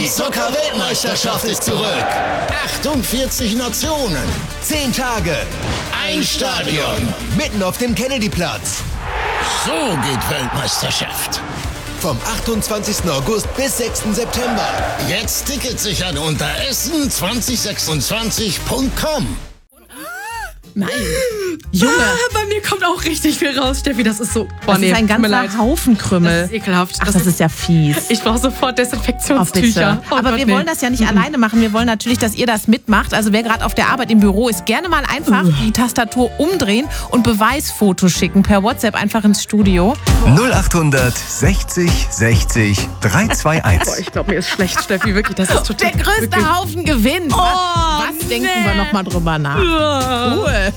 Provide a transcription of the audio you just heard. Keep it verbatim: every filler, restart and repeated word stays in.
Die Zucker-Weltmeisterschaft ist zurück. achtundvierzig Nationen, zehn Tage, ein Stadion, mitten auf dem Kennedyplatz. So geht Weltmeisterschaft. Vom achtundzwanzigsten August bis sechsten September. Jetzt Tickets sichern unter essen zwanzig sechsundzwanzig punkt com. Nein. Junge. Ah, bei mir kommt auch richtig viel raus, Steffi. Das ist so... Boah, Das nee, ist ein tut mir leid. ganzer Haufen Krümel. Das ist ekelhaft. Ach, das ist ja fies. Ich brauche sofort Oh, Desinfektionstücher. bitte. Oh Aber Gott, wir nee. wollen das ja nicht alleine machen. Wir wollen natürlich, dass ihr das mitmacht. Also wer gerade auf der Arbeit im Büro ist, gerne mal einfach die Tastatur umdrehen und Beweisfotos schicken. Per WhatsApp einfach ins Studio. null achthundert sechzig sechzig dreihunderteinundzwanzig. Boah, ich glaube, mir ist schlecht, Steffi. Wirklich, das ist total... Der größte wirklich- Haufen gewinnt. Oh, was was denken nee. wir nochmal drüber nach? Ruhe.